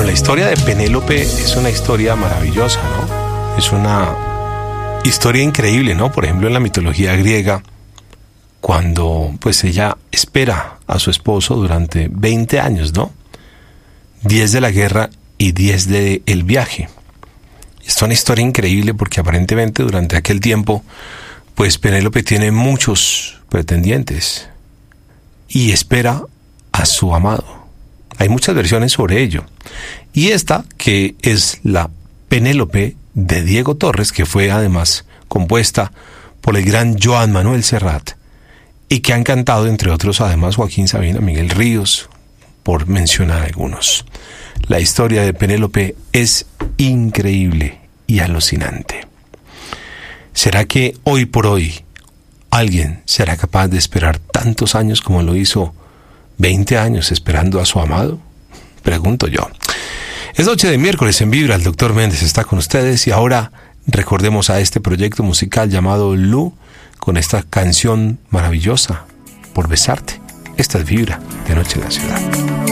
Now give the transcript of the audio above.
la historia de Penélope es una historia maravillosa, ¿no? Es una historia increíble, ¿no? Por ejemplo, en la mitología griega, cuando pues ella espera a su esposo durante 20 años, ¿no? 10 de la guerra y 10 del viaje. Es una historia increíble porque aparentemente durante aquel tiempo, pues Penélope tiene muchos pretendientes y espera a su amado. Hay muchas versiones sobre ello. Y esta, que es la Penélope de Diego Torres, que fue además compuesta por el gran Joan Manuel Serrat, y que han cantado, entre otros, además Joaquín Sabina, Miguel Ríos, por mencionar algunos. La historia de Penélope es increíble y alucinante. ¿Será que hoy por hoy alguien será capaz de esperar tantos años como lo hizo 20 años esperando a su amado? Pregunto yo. Es noche de miércoles en Vibra, el Dr. Méndez está con ustedes y ahora recordemos a este proyecto musical llamado Lu con esta canción maravillosa, Por Besarte. Esta es Vibra de Noche en la Ciudad.